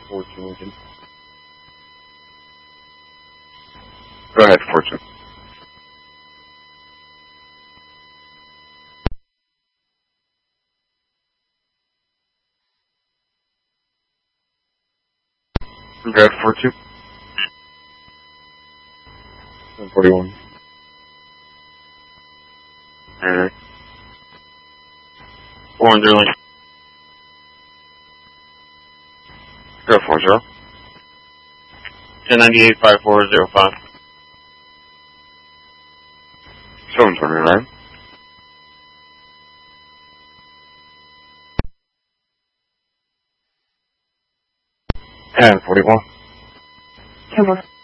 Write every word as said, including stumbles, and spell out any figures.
Fortune Lincoln. Go ahead, Fortune. Go ahead, Fortune. ten forty-one. Alright. four hundred Lincoln. Go for it, Joe. ten ninety-eight, five four zero five. seven twenty-nine. ten forty-one. ten one.